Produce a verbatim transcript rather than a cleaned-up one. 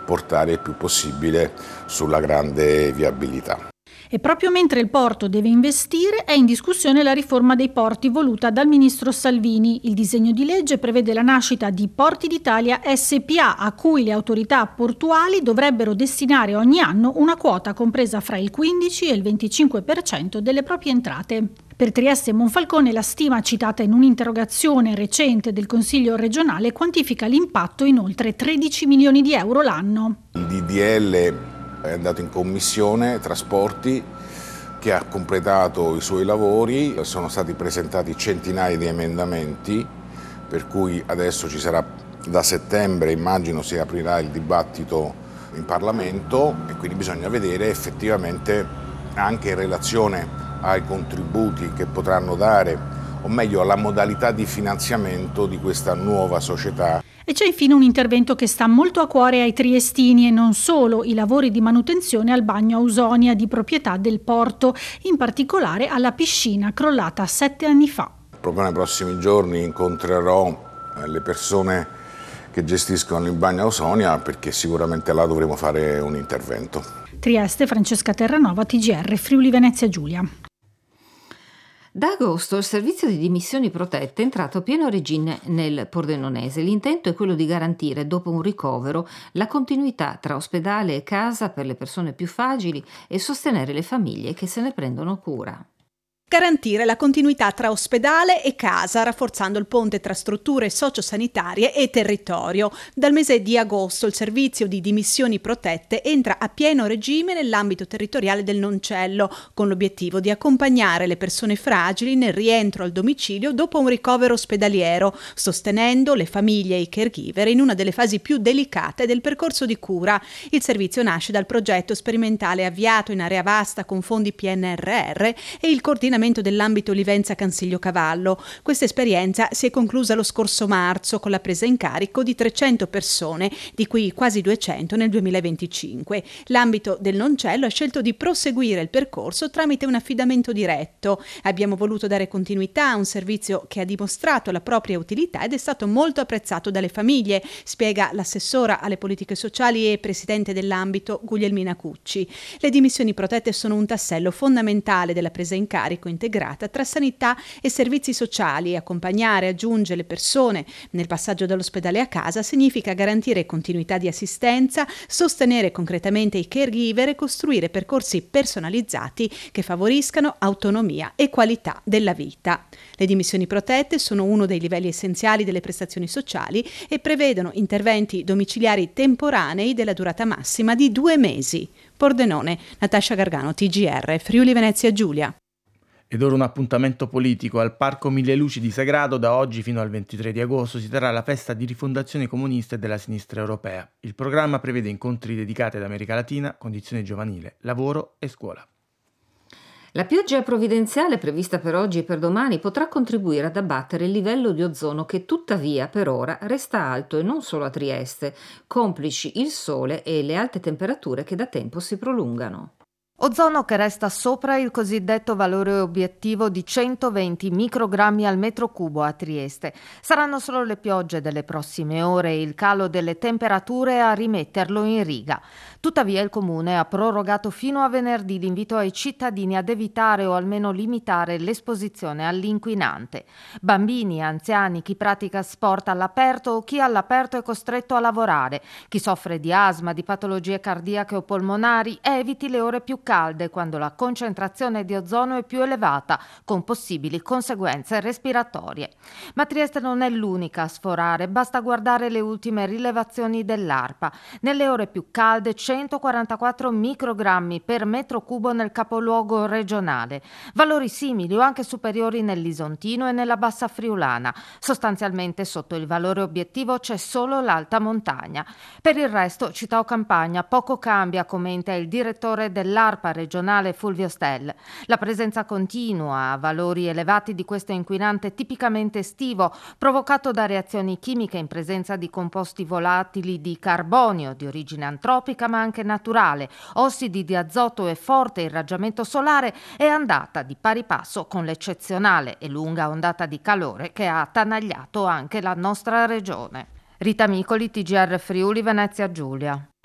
portare il più possibile sulla grande viabilità. E proprio mentre il porto deve investire, è in discussione la riforma dei porti voluta dal ministro Salvini. Il disegno di legge prevede la nascita di Porti d'Italia S P A, a cui le autorità portuali dovrebbero destinare ogni anno una quota compresa fra il quindici e il venticinque per cento delle proprie entrate. Per Trieste e Monfalcone la stima citata in un'interrogazione recente del Consiglio regionale quantifica l'impatto in oltre tredici milioni di euro l'anno. Il D D L è andato in commissione trasporti che ha completato i suoi lavori, sono stati presentati centinaia di emendamenti, per cui adesso ci sarà da settembre, immagino si aprirà il dibattito in Parlamento e quindi bisogna vedere effettivamente anche in relazione ai contributi che potranno dare, o meglio alla modalità di finanziamento di questa nuova società. E c'è infine un intervento che sta molto a cuore ai triestini e non solo, i lavori di manutenzione al bagno Ausonia di proprietà del porto, in particolare alla piscina crollata sette anni fa. Proprio nei prossimi giorni incontrerò le persone che gestiscono il bagno Ausonia perché sicuramente là dovremo fare un intervento. Trieste, Francesca Terranova, T G R, Friuli Venezia Giulia. Da agosto il servizio di dimissioni protette è entrato a pieno regime nel Pordenonese. L'intento è quello di garantire, dopo un ricovero, la continuità tra ospedale e casa per le persone più fragili e sostenere le famiglie che se ne prendono cura. Garantire la continuità tra ospedale e casa, rafforzando il ponte tra strutture sociosanitarie e territorio. Dal mese di agosto il servizio di dimissioni protette entra a pieno regime nell'ambito territoriale del Noncello, con l'obiettivo di accompagnare le persone fragili nel rientro al domicilio dopo un ricovero ospedaliero, sostenendo le famiglie e i caregiver in una delle fasi più delicate del percorso di cura. Il servizio nasce dal progetto sperimentale avviato in area vasta con fondi P N R R e il coordinamento dell'ambito Livenza Cansiglio Cavallo. Questa esperienza si è conclusa lo scorso marzo con la presa in carico di trecento persone, di cui quasi duecento nel duemilaventicinque. L'ambito del Noncello ha scelto di proseguire il percorso tramite un affidamento diretto. Abbiamo voluto dare continuità a un servizio che ha dimostrato la propria utilità ed è stato molto apprezzato dalle famiglie, spiega l'assessora alle politiche sociali e presidente dell'ambito Guglielmina Cucci. Le dimissioni protette sono un tassello fondamentale della presa in carico integrata tra sanità e servizi sociali. Accompagnare e aggiungere le persone nel passaggio dall'ospedale a casa significa garantire continuità di assistenza, sostenere concretamente i caregiver e costruire percorsi personalizzati che favoriscano autonomia e qualità della vita. Le dimissioni protette sono uno dei livelli essenziali delle prestazioni sociali e prevedono interventi domiciliari temporanei della durata massima di due mesi. Pordenone, Natascia Gargano, T G R, Friuli Venezia Giulia. Ed ora un appuntamento politico. Al Parco Mille Luci di Sagrado da oggi fino al ventitré di agosto si terrà la festa di rifondazione comunista e della sinistra europea. Il programma prevede incontri dedicati ad America Latina, condizione giovanile, lavoro e scuola. La pioggia provvidenziale prevista per oggi e per domani potrà contribuire ad abbattere il livello di ozono che tuttavia per ora resta alto e non solo a Trieste, complici il sole e le alte temperature che da tempo si prolungano. Ozono che resta sopra il cosiddetto valore obiettivo di centoventi microgrammi al metro cubo a Trieste. Saranno solo le piogge delle prossime ore e il calo delle temperature a rimetterlo in riga. Tuttavia il Comune ha prorogato fino a venerdì l'invito ai cittadini ad evitare o almeno limitare l'esposizione all'inquinante. Bambini, anziani, chi pratica sport all'aperto o chi all'aperto è costretto a lavorare, chi soffre di asma, di patologie cardiache o polmonari, eviti le ore più calde quando la concentrazione di ozono è più elevata, con possibili conseguenze respiratorie. Ma Trieste non è l'unica a sforare, basta guardare le ultime rilevazioni dell'ARPA. Nelle ore più calde centoquarantaquattro microgrammi per metro cubo nel capoluogo regionale, valori simili o anche superiori nell'Isontino e nella Bassa Friulana. Sostanzialmente sotto il valore obiettivo c'è solo l'alta montagna. Per il resto città o campagna poco cambia, commenta il direttore dell'ARPA regionale Fulvio Stell. La presenza continua a valori elevati di questo inquinante tipicamente estivo, provocato da reazioni chimiche in presenza di composti volatili di carbonio di origine antropica ma anche naturale, ossidi di azoto e forte irraggiamento solare, è andata di pari passo con l'eccezionale e lunga ondata di calore che ha attanagliato anche la nostra regione. Rita Micoli, T G R Friuli Venezia Giulia.